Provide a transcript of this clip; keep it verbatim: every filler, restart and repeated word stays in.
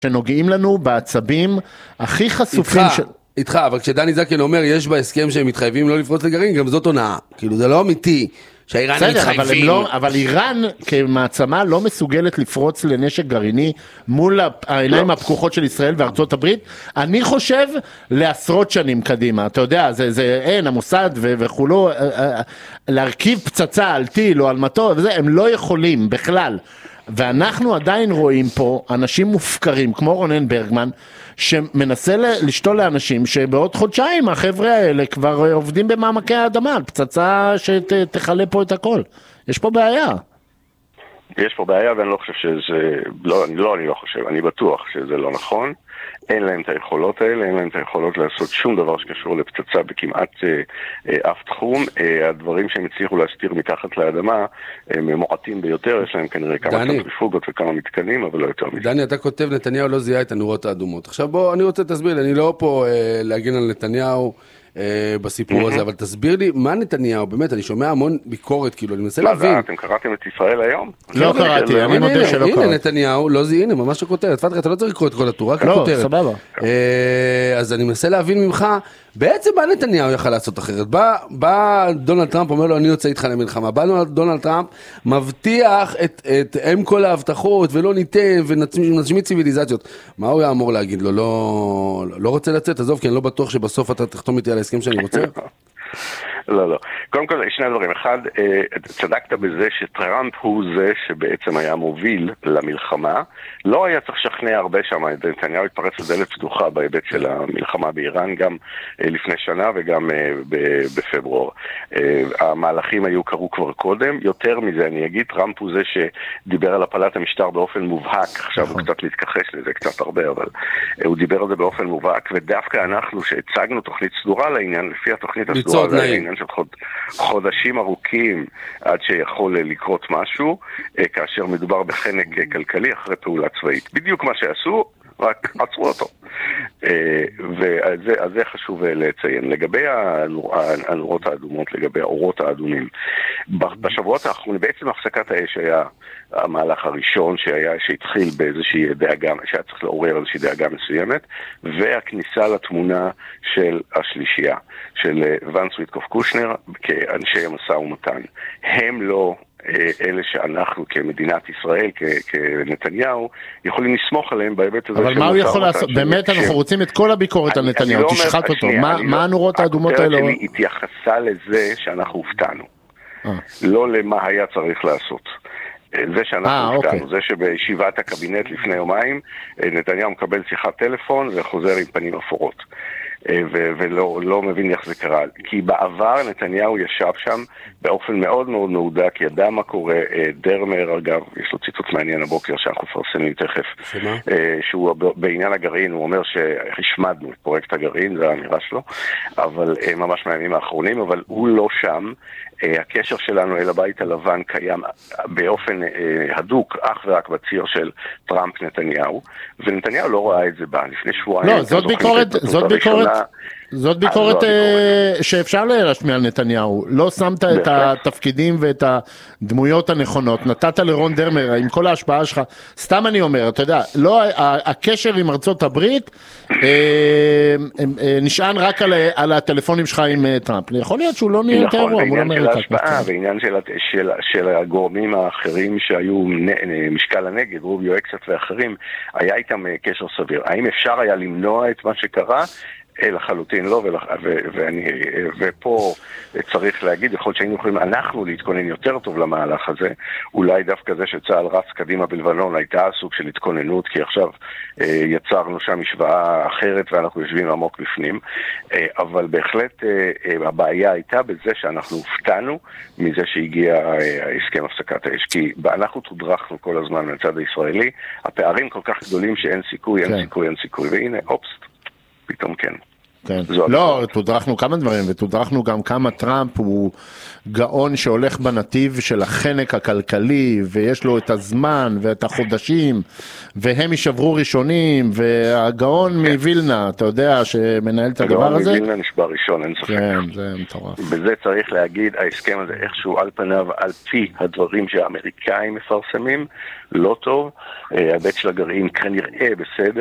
שנוגעים לנו בעצבים הכי חשופים איתך, של... איתך, אבל כשדני זקן אומר, יש בהסכם שהם מתחייבים לא לפרוץ לגרעין, גם זאת הונאה. כאילו, זה לא אמיתי שהאיראנים מתחייבים. אבל, לא, אבל איראן כמעצמה לא מסוגלת לפרוץ לנשק גרעיני מול העיניים לא. הפקוחות של ישראל וארצות הברית. אני חושב לעשרות שנים קדימה. אתה יודע, זה, זה אין, המוסד ו- וכולו, להרכיב פצצה על טיל או על מטור, וזה, הם לא יכולים בכלל. ואנחנו עדיין רואים פה אנשים מופקרים, כמו רונן ברגמן, שמנסה לשתול לאנשים שבעוד חודשיים החבר'ה האלה כבר עובדים במעמקי האדמה, על פצצה שתחלה פה את הכל. יש פה בעיה. יש פה בעיה, ואני לא חושב שזה, לא, לא, אני לא חושב, אני בטוח שזה לא נכון. אין להם את היכולות האלה, אין להם את היכולות לעשות שום דבר שקשור לפצצה בכמעט אה, אה, אף תחום. אה, הדברים שהם הצליחו להסתיר מתחת לאדמה הם מועטים ביותר, יש להם כנראה כמה צנטריפוגות וכמה מתקנים, אבל לא יותר מזה. דני, אתה כותב, נתניהו לא זיהה את הנורות האדומות. עכשיו בוא, אני רוצה תסביר לי, אני לא פה אה, להגן על נתניהו אה, בסיפור הזה, אבל תסביר לי, מה נתניהו, באמת, אני שומע המון ביקורת, כאילו, אני מנסה להבין. אתם קראתם את ישראל היום? לא קראתי, אני מודה שלא קראתי. הנה, נתניהו, לא זיהה, הנה, ממש הכותרת. פתח, אתה לא צריך לקרוא את כל הטור, רק הכותרת. לא, סבבה. אז אני מנסה להבין ממך, בעצם מה נתניהו יכל לעשות אחרת? בא, בא דונלד טראמפ, אומר לו, אני יוצא איתך למלחמה. בא דונלד טראמפ, מבטיח את, את הם כל ההבטחות, ולא ניתן, ונשמיד ציוויליזציות. מה הוא יאמור להגיד לו? לא, לא רוצה לצאת, עזוב, כי אני לא בטוח שבסוף אתה תחתום איתי על ההסכם שאני רוצה. לא, לא. קודם כל, שני דברים. אחד, צדקת בזה שטראמפ הוא זה שבעצם היה מוביל למלחמה. לא היה צריך לשכנע הרבה שם. נתניהו התפרץ לדלת פתוחה בהיבט של המלחמה באיראן, גם לפני שנה וגם בפברואר. המהלכים היו קרו כבר קודם. יותר מזה, אני אגיד, טראמפ הוא זה שדיבר על הפלת המשטר באופן מובהק. עכשיו הוא קצת להתכחש לזה, קצת הרבה, אבל הוא דיבר על זה באופן מובהק, ודווקא אנחנו שהצגנו תוכנית סדורה לעניין, לפי התוכנית הסדורה לעניין של חוד, חודשים ארוכים עד שיכול לקרות משהו, כאשר מדובר בחנק כלכלי אחרי פעולה צבאית. בדיוק מה שעשו, רק עצרו אותו. ואז זה חשוב לציין. לגבי הנורות האדומות, לגבי האורות האדומים, בשבועות האחרונים, בעצם הפסקת האש היה המהלך הראשון שהיה, שהתחיל באיזושהי דאגה, שהיה צריך לעורר איזושהי דאגה מסוימת, והכניסה לתמונה של השלישייה, של ונס ויטקוף קושנר, כאנשי המשא ומתן. הם לא אלה שאנחנו כמדינת ישראל, כנתניהו, יכולים לסמוך עליהם בהיבט הזה. אבל מה הוא יכול לעשות? באמת אנחנו רוצים את כל הביקורת על נתניהו, תשחט אותו. מה הנורות האדומות האלה? הכותרת שלי התייחסה לזה שאנחנו הופתענו. לא למה היה צריך לעשות. זה שאנחנו הופתענו, זה שבישיבת הקבינט לפני יומיים, נתניהו מקבל שיחת טלפון וחוזר עם פנים אפורות. ולא לא מבין איך זה קרה. כי בעבר נתניהו ישב שם באופן מאוד מאוד מהודק, ידע מה קורה. דרמר, אגב, יש לו ציטוט מעניין הבוקר שאנחנו מפרסמים תכף, שהוא בעניין הגרעין, הוא אומר שהשמדנו את פרויקט הגרעין, זה האמירה שלו, אבל ממש מהימים האחרונים, אבל הוא לא שם. הקשר שלנו אל הבית הלבן קיים באופן הדוק, אך ורק בציר של טראמפ נתניהו, ונתניהו לא ראה את זה בה. לפני שבועיים... לא, זאת ביקורת, זאת ביקורת, זאת ביקורת שאפשר להשמיע על נתניהו. לא שמת את התפקידים ואת הדמויות הנכונות, נתת לרון דרמר עם כל ההשפעה שלך. סתם אני אומר, אתה יודע, לא, הקשר עם ארצות הברית נשען רק על הטלפונים שלך עם טראמפ. יכול להיות שהוא לא נהיה יותר אירוע מול אמריקה. בעניין של הגורמים האחרים שהיו משקל הנגד, רוביו אקסט ואחרים, היה איתם קשר סביר. האם אפשר היה למנוע את מה שקרה? לחלוטין לא, ואני, ופה צריך להגיד, יכול להיות שהיינו יכולים אנחנו להתכונן יותר טוב למהלך הזה, אולי דווקא זה שצהל רץ קדימה בלבנון הייתה סוג של התכוננות, כי עכשיו יצרנו שם משוואה אחרת ואנחנו יושבים עמוק בפנים, אבל בהחלט הבעיה הייתה בזה שאנחנו הופתענו מזה שהגיע הסכם הפסקת האש, כי אנחנו תודרכנו כל הזמן מהצד הישראלי, הפערים כל כך גדולים שאין סיכוי, אין סיכוי, אין סיכוי, והנה, אופסט, פתאום כן. כן. לא, תודרכנו כמה דברים, ותודרכנו גם כמה טראמפ הוא גאון שהולך בנתיב של החנק הכלכלי, ויש לו את הזמן ואת החודשים, והם יישברו ראשונים, והגאון מווילנה, אתה יודע, שמנהל את הדבר הזה. הגאון מווילנה נשבע ראשון, אין ספק. כן, זה מטורף. בזה צריך להגיד, ההסכם הזה איכשהו על פניו, על פי הדברים שהאמריקאים מפרסמים, לא טוב. ההיבט של הגרעין כנראה בסדר.